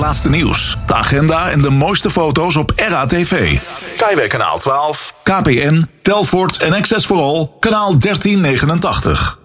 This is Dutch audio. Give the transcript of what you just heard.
laatste nieuws, de agenda en de mooiste foto's op RATV. Kaiwijk kanaal 12, KPN, Telfort en Access for All, kanaal 1389.